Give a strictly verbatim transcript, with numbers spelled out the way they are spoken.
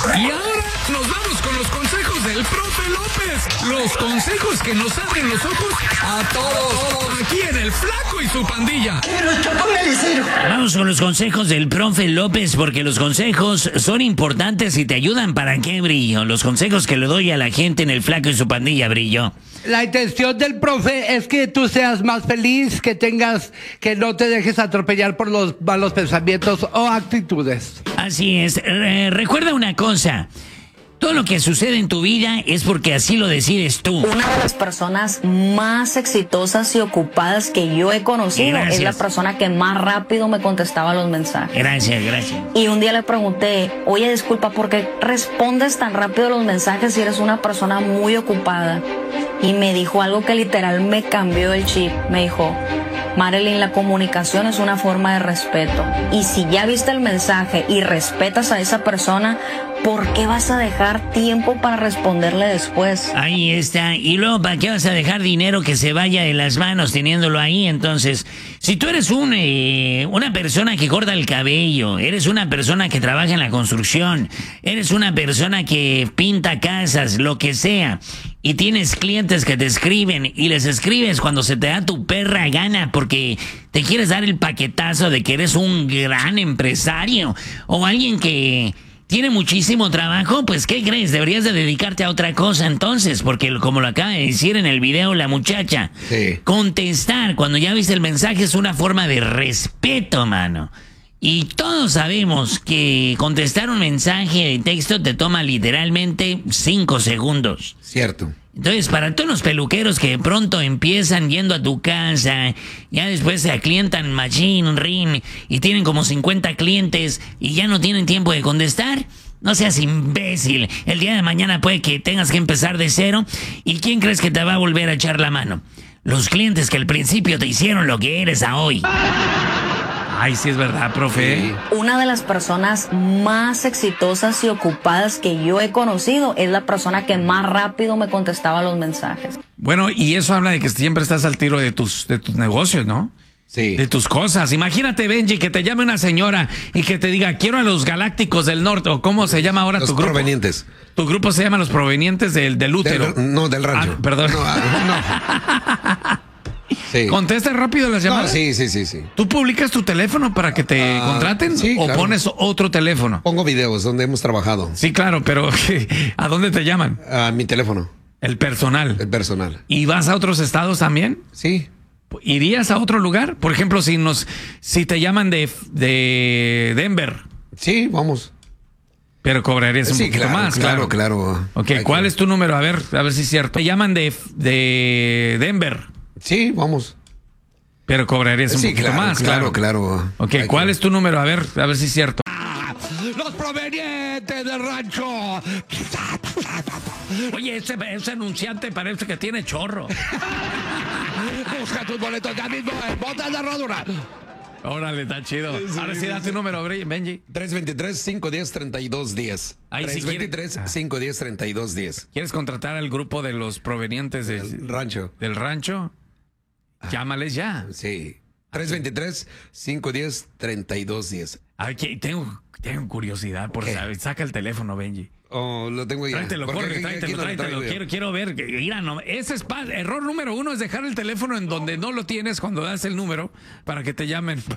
Y ahora nos vamos con los consejos del profe López. Los consejos que nos abren los ojos a todos. Aquí en El Flaco y su pandilla. Vamos con los consejos del profe López, porque los consejos son importantes y te ayudan. ¿Para qué, Brillo? Los consejos que le doy a la gente en El Flaco y su pandilla, Brillo. La intención del profe es que tú seas más feliz, que tengas, que no te dejes atropellar por los malos pensamientos o actitudes. Así es. Re- recuerda una cosa. Todo lo que sucede en tu vida es porque así lo decides tú. Una de las personas más exitosas y ocupadas que yo he conocido Gracias. es la persona que más rápido me contestaba los mensajes. Gracias, gracias. Y un día le pregunté, oye, disculpa, ¿por qué respondes tan rápido los mensajes si eres una persona muy ocupada? Y me dijo algo que literal me cambió el chip. Me dijo, Marilyn, la comunicación es una forma de respeto. Y si ya viste el mensaje y respetas a esa persona, ¿por qué vas a dejar tiempo para responderle después? Ahí está. Y luego, ¿para qué vas a dejar dinero que se vaya de las manos teniéndolo ahí? Entonces, si tú eres un, eh, una persona que corta el cabello, eres una persona que trabaja en la construcción, eres una persona que pinta casas, lo que sea, y tienes clientes que te escriben y les escribes cuando se te da tu perra gana porque te quieres dar el paquetazo de que eres un gran empresario o alguien que tiene muchísimo trabajo, pues ¿qué crees? Deberías de dedicarte a otra cosa entonces, porque como lo acaba de decir en el video la muchacha, sí. Contestar cuando ya viste el mensaje es una forma de respeto, mano. Y todos sabemos que contestar un mensaje de texto te toma literalmente cinco segundos. Cierto. Entonces, para todos los peluqueros que de pronto empiezan yendo a tu casa, ya después se aclientan machine, ring, y tienen como cincuenta clientes y ya no tienen tiempo de contestar, no seas imbécil. El día de mañana puede que tengas que empezar de cero. ¿Y quién crees que te va a volver a echar la mano? Los clientes que al principio te hicieron lo que eres a hoy. Ay, sí es verdad, profe. Sí. Una de las personas más exitosas y ocupadas que yo he conocido es la persona que más rápido me contestaba los mensajes. Bueno, y eso habla de que siempre estás al tiro de tus, de tus negocios, ¿no? Sí. De tus cosas. Imagínate, Benji, que te llame una señora y que te diga, quiero a los Galácticos del Norte, o ¿cómo se llama ahora Los tu grupo? provenientes. Tu grupo se llama Los Provenientes del, del Útero. Del- no, del rancho. Ah, perdón. No, ah, no. Sí. ¿Contesta rápido las No, llamadas? sí, sí, sí, sí. ¿Tú publicas tu teléfono para que te Ah, contraten? sí, ¿O claro. pones otro teléfono? Pongo videos donde hemos trabajado. Sí, claro, pero ¿a dónde te llaman? A mi teléfono, El personal. el personal. ¿Y vas a otros estados también? Sí. ¿Irías a otro lugar? Por ejemplo, si nos, si te llaman de, de Denver, Sí, vamos. pero cobrarías un Sí, poquito claro, más, claro, claro. claro. Ok, Hay ¿cuál que- es tu número? A ver, a ver si es cierto. Te llaman de, de Denver, Sí, vamos. pero cobrarías un Sí, poquito claro, más, claro, claro. claro. Ok, Hay ¿cuál que- es tu número? A ver, a ver si es cierto. Los provenientes del rancho. Oye, ese, ese anunciante parece que tiene chorro. Busca tus boletos ya mismo en Botas de Herradura. Órale, está chido. Ahora sí, da tu número, Benji. tres veintitrés, cinco diez, treinta y dos diez. Ahí sí tres veintitrés, quiere- cinco diez, treinta y dos diez. ¿Quieres contratar al grupo de los provenientes de- El rancho. del rancho? Llámales ya. Sí. tres veintitrés, cinco diez, treinta y dos diez. Ay, que tengo, tengo curiosidad por ¿Qué? saber. Saca el teléfono, Benji. Oh, lo tengo ya. Tráetelo, Porque corre, aquí- tráetelo, aquí lo tráetelo. traigo yo. Quiero, quiero ver. que- Mira, no, ese es pa- error número uno es dejar el teléfono en donde no lo tienes cuando das el número para que te llamen.